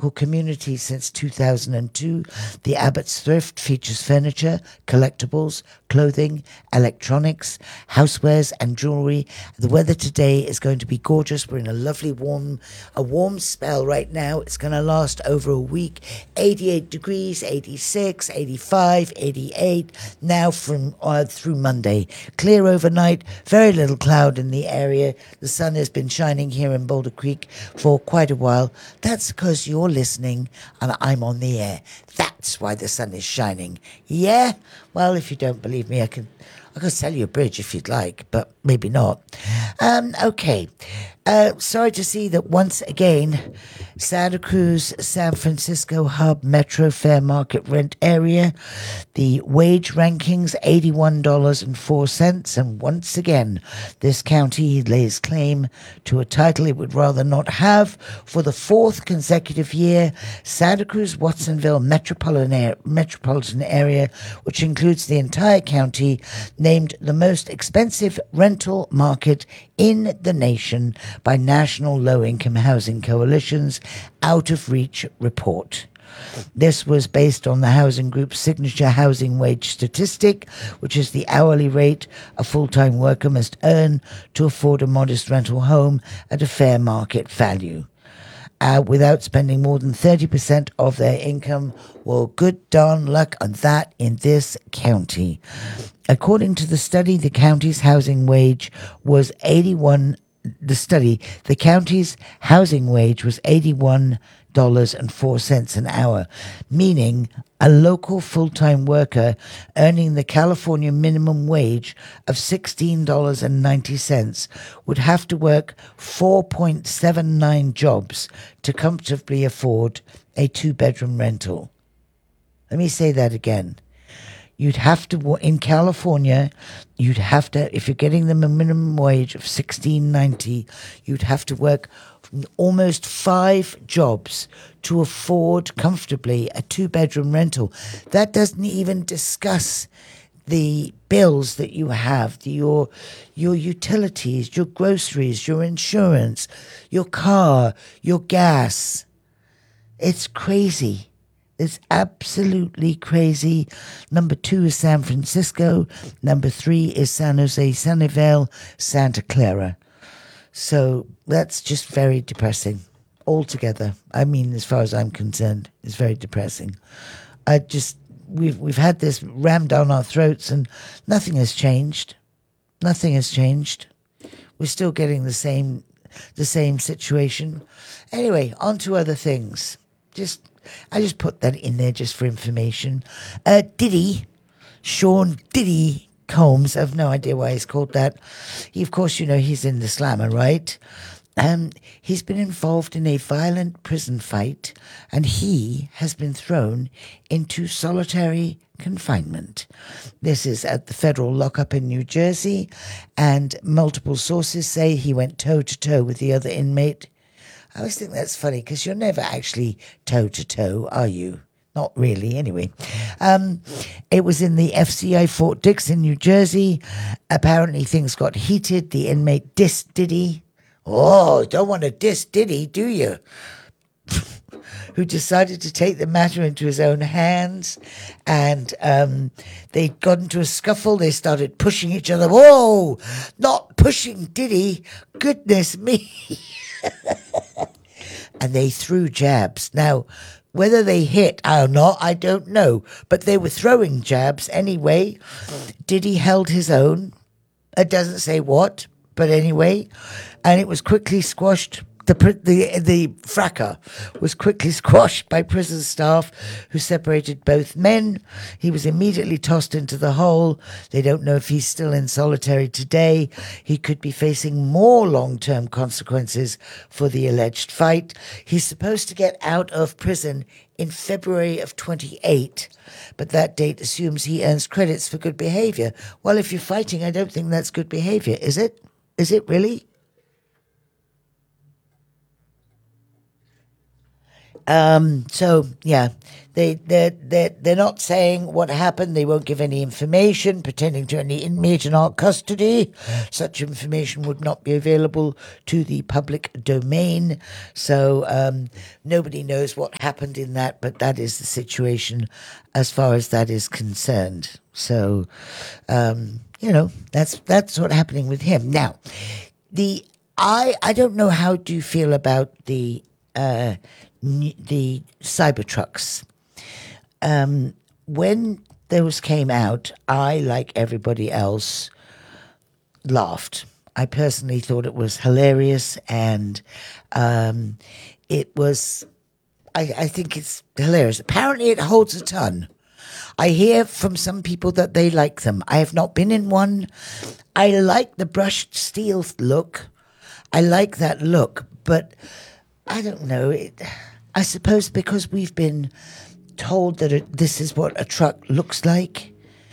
local community since 2002. The Abbott's Thrift features furniture, collectibles, clothing, electronics, housewares and jewellery. The weather today is going to be gorgeous. We're in a lovely warm spell right now. It's going to last over a week. 88 degrees, 86, 85, 88 now from through Monday. Clear overnight, very little cloud in the area. The sun has been shining here in Boulder Creek for quite a while. That's because you're listening and I'm on the air. That's why the sun is shining. Yeah? Well, if you don't believe me, I could sell you a bridge if you'd like, but maybe not. Okay. Sorry to see that once again, Santa Cruz, San Francisco hub metro fair market rent area, the wage rankings $81.04, and once again, this county lays claim to a title it would rather not have. For the fourth consecutive year, Santa Cruz Watsonville metropolitan area, which includes the entire county, named the most expensive rental market in the nation by National Low-Income Housing Coalition's Out of Reach report. This was based on the housing group's signature housing wage statistic, which is the hourly rate a full-time worker must earn to afford a modest rental home at a fair market value. Without spending more than 30% of their income. Well, good darn luck on that in this county. According to the study, the county's housing wage was the county's housing wage was $81.04 an hour, meaning a local full-time worker earning the California minimum wage of $16.90 would have to work 4.79 jobs to comfortably afford a two-bedroom rental. Let me say that again. You'd have to, in California, if you're getting them a minimum wage of $16.90, you'd have to work almost 5 jobs to afford comfortably a two-bedroom rental. That doesn't even discuss the bills that you have, your utilities, your groceries, your insurance, your car, your gas. It's crazy. It's absolutely crazy. Number 2 is San Francisco. Number 3 is San Jose, Sunnyvale, Santa Clara. So that's just very depressing altogether. I mean, as far as I'm concerned, it's very depressing. We've had this rammed down our throats and nothing has changed. Nothing has changed. We're still getting the same situation. Anyway, on to other things. I just put that in there just for information. Sean Diddy Combs, I have no idea why he's called that. Of course, he's in the slammer, right? He's been involved in a violent prison fight and he has been thrown into solitary confinement. This is at the federal lockup in New Jersey, and multiple sources say he went toe-to-toe with the other inmate. I always think that's funny because you're never actually toe-to-toe, are you? Not really, anyway. It was in the FCI Fort Dix in New Jersey. Apparently things got heated. The inmate dissed Diddy. Oh, don't want to diss Diddy, do you? Who decided to take the matter into his own hands. And they got into a scuffle. They started pushing each other. Whoa, not pushing Diddy. Goodness me. And they threw jabs. Now, whether they hit or not, I don't know. But they were throwing jabs anyway. Diddy held his own. It doesn't say what, but anyway. And it was quickly squashed. The fracas was quickly squashed by prison staff who separated both men. He was immediately tossed into the hole. They don't know if he's still in solitary today. He could be facing more long-term consequences for the alleged fight. He's supposed to get out of prison in February of 28, but that date assumes he earns credits for good behavior. Well, if you're fighting, I don't think that's good behavior, is it? Is it really? So yeah, they're not saying what happened. They won't give any information pertaining to any inmate in our custody. Such information would not be available to the public domain. So nobody knows what happened in that, but that is the situation as far as that is concerned. So that's what's happening with him now. I don't know, how do you feel about the Cybertrucks? When those came out, I, like everybody else, laughed. I personally thought it was hilarious, and it was. I think it's hilarious. Apparently, it holds a ton. I hear from some people that they like them. I have not been in one. I like the brushed steel look. I like that look, but I don't know. I suppose because we've been told that this is what a truck looks like,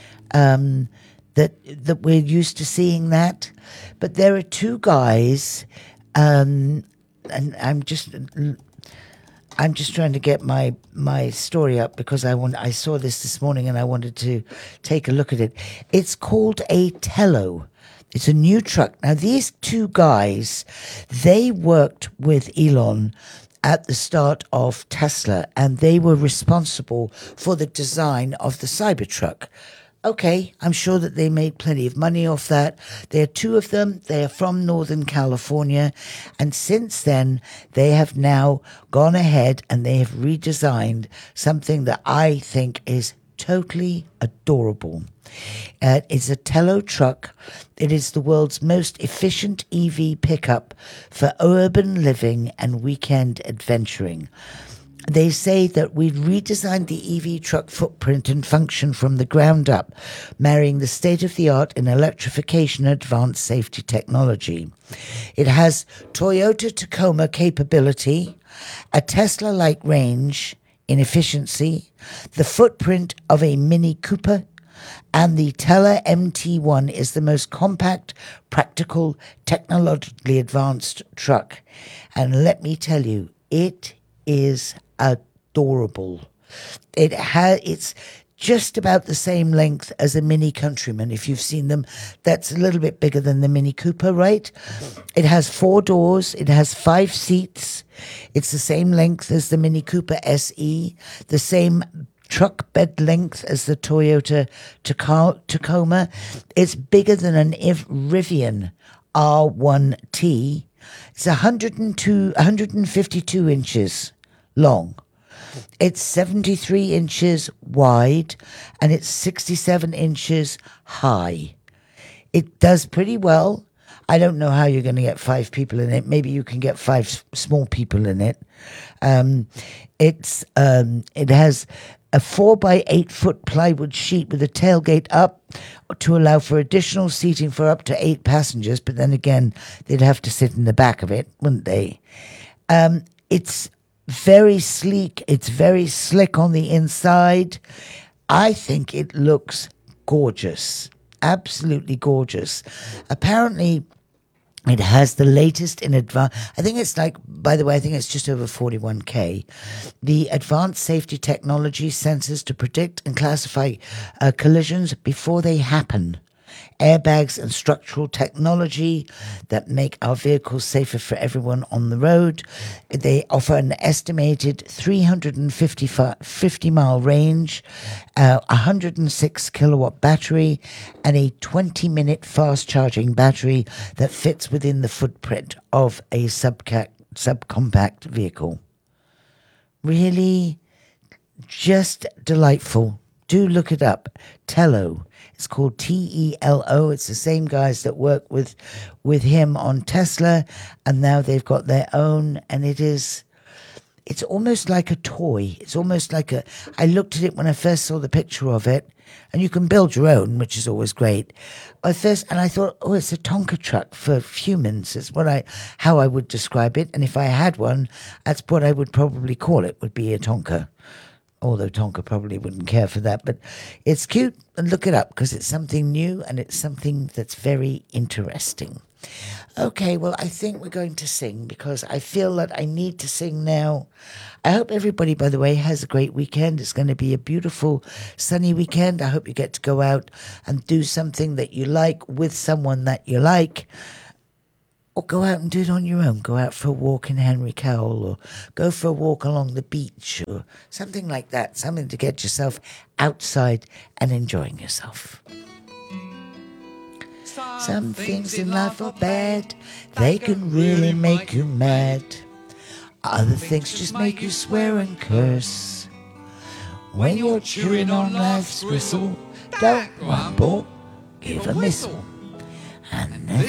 that we're used to seeing that. But there are two guys, and I'm just trying to get my story up because I saw this morning and I wanted to take a look at it. It's called a Tello. It's a new truck. Now, these two guys, they worked with Elon at the start of Tesla, and they were responsible for the design of the Cybertruck. Okay, I'm sure that they made plenty of money off that. There are two of them. They are from Northern California. And since then, they have now gone ahead and they have redesigned something that I think is totally adorable. It's a Tello truck. It is the world's most efficient EV pickup for urban living and weekend adventuring. They say that we redesigned the EV truck footprint and function from the ground up, marrying the state-of-the-art in electrification and advanced safety technology. It has Toyota Tacoma capability, a Tesla-like range in efficiency, the footprint of a Mini Cooper, and the Tello MT1 is the most compact, practical, technologically advanced truck. And let me tell you, it is adorable. It's just about the same length as a Mini Countryman. If you've seen them, that's a little bit bigger than the Mini Cooper, right? It has 4 doors. It has 5 seats. It's the same length as the Mini Cooper SE, the same truck bed length as the Toyota Tacoma. It's bigger than an Rivian R1T. It's 152 inches long. It's 73 inches wide and it's 67 inches high. It does pretty well. I don't know how you're going to get 5 people in it. Maybe you can get 5 small people in it. It has a 4x8 foot plywood sheet with a tailgate up to allow for additional seating for up to 8 passengers. But then again, they'd have to sit in the back of it, wouldn't they? It's very sleek. It's very slick on the inside. I think it looks gorgeous. Absolutely gorgeous. Apparently, it has the latest in advance. I think it's by the way, I think it's just over 41K. The advanced safety technology sensors to predict and classify collisions before they happen. Airbags and structural technology that make our vehicles safer for everyone on the road. They offer an estimated 350-mile range, 106 kilowatt battery, and a 20-minute fast charging battery that fits within the footprint of a subcompact vehicle. Really, just delightful. Do look it up. Tello. It's called Tello. It's the same guys that work with him on Tesla, and now they've got their own, and it's almost like a toy. It's almost like I looked at it when I first saw the picture of it, and you can build your own, which is always great. And I thought, oh, it's a Tonka truck for humans. It's how I would describe it, and if I had one, that's what I would probably call it, would be a Tonka. Although Tonka probably wouldn't care for that. But it's cute, and look it up because it's something new and it's something that's very interesting. Okay, well, I think we're going to sing because I feel that I need to sing now. I hope everybody, by the way, has a great weekend. It's going to be a beautiful, sunny weekend. I hope you get to go out and do something that you like with someone that you like. Or go out and do it on your own. Go out for a walk in Henry Cowell or go for a walk along the beach or something like that. Something to get yourself outside and enjoying yourself. Some things in life are bad, they can really make you mad. Other things just make you swear and curse. When you're chewing on life's gristle, don't grumble, give a missile. And